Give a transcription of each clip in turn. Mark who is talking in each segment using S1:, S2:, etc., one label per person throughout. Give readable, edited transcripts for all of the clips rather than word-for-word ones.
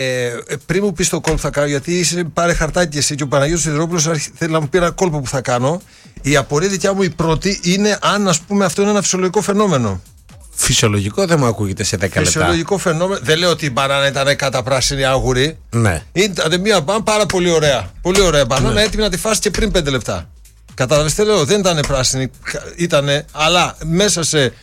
S1: Πριν μου πει το κόλπο που θα κάνω, γιατί είσαι πάρε χαρτάκι και εσύ και ο Παναγιώτης Σιδηρόπουλος θέλει να μου πει ένα κόλπο που θα κάνω. Η απορία δικιά μου η πρώτη είναι αν, ας πούμε, αυτό είναι ένα φυσιολογικό φαινόμενο.
S2: Φυσιολογικό δεν μου ακούγεται σε 10 λεπτά.
S1: Φυσιολογικό φαινόμενο. Δεν λέω ότι η μπανάνα ήταν καταπράσινη άγουρη.
S2: Ναι.
S1: Ήταν μια μπανάνα πάρα πολύ ωραία. Πολύ ωραία μπανάνα, ναι. Έτοιμη να τη φας και πριν 5 λεπτά. Κατάλαβες τι λέω, δεν ήταν πράσινη. Ήτανε, αλλά μέσα σε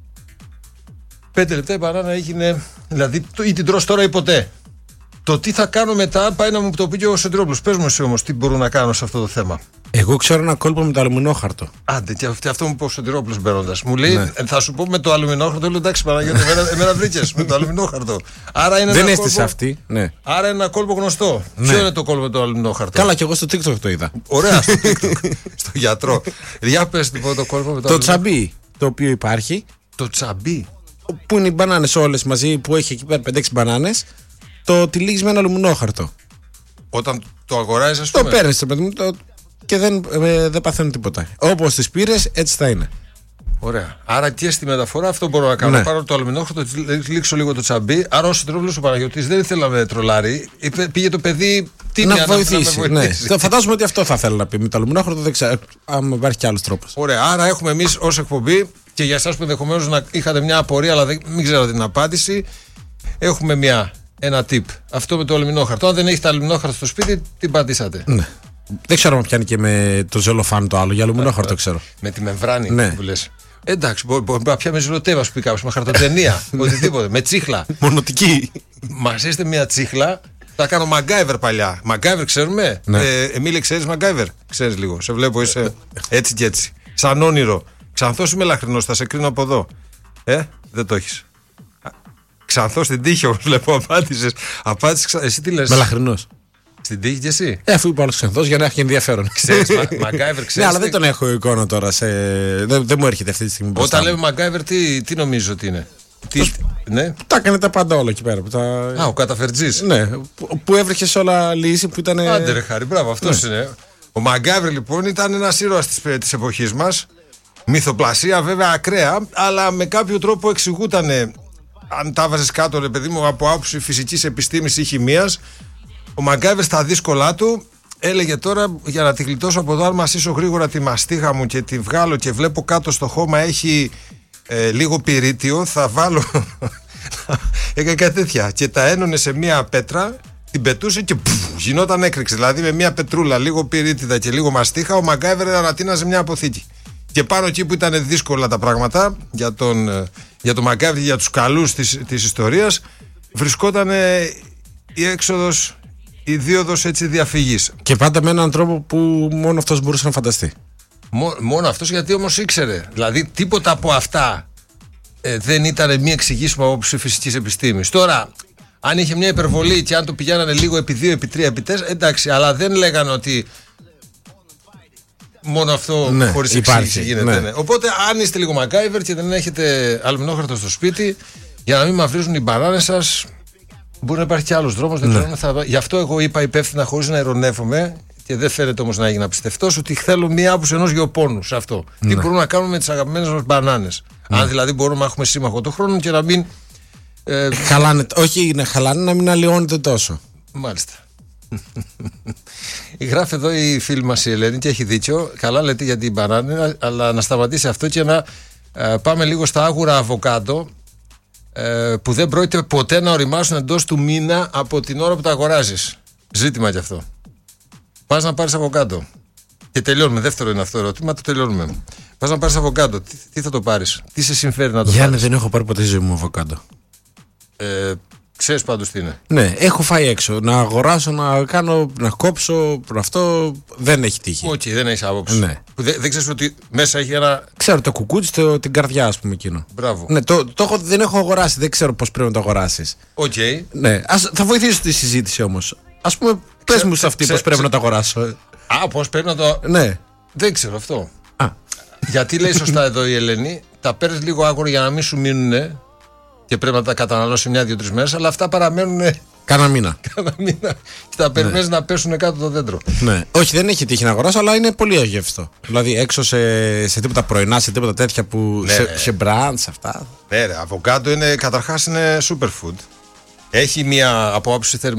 S1: 5 λεπτά η μπανάνα έγινε. Δηλαδή, ή την τρως τώρα ή ποτέ. Το τι θα κάνω μετά πάει να μου το πει και ο Σωτηρόπουλος. Πες μου εσύ όμως τι μπορώ να κάνω σε αυτό το θέμα.
S2: Εγώ ξέρω ένα κόλπο με το αλουμινόχαρτο.
S1: Άντε, και αυτό μου είπε ο Σωτηρόπουλος μπαίνοντας. Μου λέει, ναι. Θα σου πω με το αλουμινόχαρτο. Λέω εντάξει, Παναγιώτη, εμένα βρήκες με το αλουμινόχαρτο. Άρα είναι
S2: δεν
S1: ένα
S2: έστησε
S1: κόλπο,
S2: αυτή. Ναι.
S1: Άρα είναι ένα κόλπο γνωστό.
S2: Ναι.
S1: Ποιο είναι το κόλπο με το αλουμινόχαρτο?
S2: Καλά, και εγώ στο TikTok το είδα.
S1: Ωραία, στο TikTok. Στο γιατρό. Για πες λοιπόν το κόλπο με το
S2: τσαμπί το οποίο υπάρχει.
S1: Το τσαμπί.
S2: Που είναι οι μπανάνες όλες μαζί, που έχει εκεί πέρα 5-6 μπανάνες. Το τυλίγεις με ένα αλουμινόχαρτο.
S1: Όταν το αγοράζεις, ας πούμε.
S2: Το παίρνεις, παιδί μου, και δεν παθαίνουν τίποτα. Όπως τις πήρες, έτσι θα είναι.
S1: Ωραία. Άρα και στη μεταφορά αυτό μπορώ να κάνω. Ναι. Πάρω το αλουμινόχαρτο, λήξω λίγο το τσαμπί. Άρα ο Σωτηρόπουλος ο Παναγιώτης δεν ήθελε να με τρολάρει. Πήγε το παιδί τίμια
S2: να βοηθήσει. Ναι. Φαντάζομαι ότι αυτό θα θέλω να πει. Με το αλουμινόχαρτο δεν ξέρω αν υπάρχει κι άλλος τρόπος.
S1: Ωραία. Άρα έχουμε εμείς ως εκπομπή, και για εσάς που ενδεχομένως να είχατε μια απορία, αλλά μην ξέρατε την απάντηση, έχουμε ένα tip. Αυτό με το αλουμινόχαρτο. Αν δεν έχετε αλουμινόχαρτο στο σπίτι, την πατήσατε.
S2: Ναι. Δεν ξέρω αν πιάνει και με το ζελοφάν το άλλο. Για αλουμινόχαρτο ξέρω.
S1: Με τη μεμβράνη, ναι, που λες. Εντάξει, μπορεί να πιάνει με ζελοτέβα που πει κάποιος, με χαρτοτενία, οτιδήποτε, με τσίχλα.
S2: Μονοτική.
S1: Μας είστε μια τσίχλα. Τα κάνω Μαγκάιβερ παλιά. Μαγκάιβερ ξέρουμε.
S2: Ναι.
S1: Εμίλη, ξέρεις Μαγκάιβερ? Ξέρεις λίγο. Σε βλέπω, είσαι έτσι και έτσι. Σαν όνειρο. Ξανθός είμαι λαχρινός, θα σε κρίνω από εδώ. Δεν το έχεις. Ξανθός στην τύχη όμως βλέπω, απάντησες. Εσύ τι λες?
S2: Με λαχρινός.
S1: Στην τύχη και εσύ.
S2: Αφού είπα άλλος Ξανθός για να έχει ενδιαφέρον.
S1: Ξέρεις, Μαγκάιβερ, ξέρεις.
S2: Ναι, αλλά δεν τον έχω εικόνα τώρα. Δεν μου έρχεται αυτή τη στιγμή.
S1: Όταν λέμε Μαγκάιβερ, τι νομίζω ότι είναι? Ναι.
S2: Τα έκανε τα πάντα όλα εκεί πέρα.
S1: Ο καταφερτζής.
S2: Ναι, που έβρεχε όλα λύση που ήταν.
S1: Άντε ρε χάρη, μπράβο, αυτός είναι. Ο Μαγκάιβερ λοιπόν ήταν ένας ήρωας της εποχής μας. Μυθοπλασία βέβαια ακραία, αλλά με κάποιο τρόπο εξηγούτανε. Αν τα βάζεις κάτω, ρε παιδί μου, από άποψη φυσικής επιστήμης ή χημίας, ο Μαγκάιβερ στα δύσκολά του έλεγε τώρα για να τη γλιτώσω από εδώ, αν μασίσω γρήγορα τη μαστίγα μου και τη βγάλω και βλέπω κάτω στο χώμα έχει λίγο πυρίτιο, θα βάλω. Έκανε κάτι τέτοια. Και τα ένωνε σε μία πέτρα, την πετούσε και γινόταν έκρηξη. Δηλαδή με μία πετρούλα, λίγο πυρίτιδα και λίγο μαστίχα, ο Μαγκάιβερ ανατείναζε μια αποθήκη. Και πάνω εκεί που ήταν δύσκολα τα πράγματα για τον Μαγκάιβερ, για τους καλούς της ιστορίας, βρισκόταν η έξοδος, η δίωδος έτσι διαφυγής.
S2: Και πάντα με έναν τρόπο που μόνο αυτός μπορούσε να φανταστεί.
S1: Μόνο αυτός, γιατί όμως ήξερε. Δηλαδή τίποτα από αυτά δεν ήταν μία εξηγήσιμο από φυσικής επιστήμης. Τώρα, αν είχε μια υπερβολή και αν το πηγαίνανε λίγο επί 2, επί 3, επί 4, εντάξει, αλλά δεν λέγανε ότι μόνο αυτό χωρίς εξήγηση γίνεται. Ναι. Οπότε, αν είστε λίγο Μαγκάιβερ και δεν έχετε αλουμινόχαρτο στο σπίτι, για να μην μαυρίζουν οι μπανάνες σας, μπορεί να υπάρχει και άλλος δρόμος. Γι' αυτό εγώ είπα υπεύθυνα, χωρίς να ειρωνεύομαι, και δεν φαίνεται όμως να έγινε απιστευτός, ότι θέλω μία άποψη ενός γεωπόνου σε αυτό. Τι μπορούμε να κάνουμε με τις αγαπημένες μας μπανάνες. Αν δηλαδή μπορούμε να έχουμε σύμμαχο το χρόνο και να μην.
S2: Χαλάνε, όχι να χαλάνε, να μην αλλοιώνεται τόσο.
S1: Μάλιστα. Γράφει εδώ η φίλη μας η Ελένη και έχει δίκιο. Καλά λέτε για την μπανάνα, αλλά να σταματήσει αυτό και να πάμε λίγο στα άγουρα αβοκάντο, που δεν πρόκειται ποτέ να οριμάσουν εντός του μήνα από την ώρα που τα αγοράζεις. Ζήτημα κι αυτό. Πας να πάρεις αβοκάντο. Και τελειώνουμε. Δεύτερο είναι αυτό το ερώτημα, το τελειώνουμε. Πας να πάρεις αβοκάντο. Τι θα το πάρεις? Τι σε συμφέρει να το
S2: Γιάννη,
S1: πάρεις?
S2: δεν έχω πάρει ποτέ στη ζωή μου αβοκάντο.
S1: Ξέρεις πάντως τι είναι.
S2: Ναι, έχω φάει έξω. Να αγοράσω, να κόψω. Αυτό δεν έχει τύχει.
S1: Όχι, δεν έχεις άποψη.
S2: Ναι.
S1: Δεν ξέρεις ότι μέσα έχει ένα.
S2: Ξέρω το κουκούτσι, την καρδιά, ας πούμε, εκείνο.
S1: Μπράβο.
S2: Ναι, δεν έχω αγοράσει, δεν ξέρω πώς πρέπει να το αγοράσεις.
S1: Οκ.
S2: Ναι, θα βοηθήσω τη συζήτηση όμως. Ας πούμε, πες μου σε αυτή πώς πρέπει να το αγοράσω.
S1: Πώς πρέπει να το.
S2: Ναι.
S1: Δεν ξέρω αυτό. Γιατί λέει σωστά εδώ η Ελένη, τα παίρνεις λίγο άγουρο για να μην σου μείνουνε και πρέπει να τα καταναλώσει 1-2-3 μέρες, αλλά αυτά παραμένουν.
S2: Κάνα μήνα.
S1: Και τα περιμένεις να πέσουν κάτω το δέντρο.
S2: Ναι. Όχι, δεν έχει τύχει να αγοράσω, αλλά είναι πολύ αγεύστο. Δηλαδή έξω σε τίποτα πρωινά, σε τίποτα τέτοια που. Σε μπραντς, αυτά.
S1: Ναι, ρε, αβοκάντο είναι, καταρχάς είναι superfood. Έχει μια από άποψη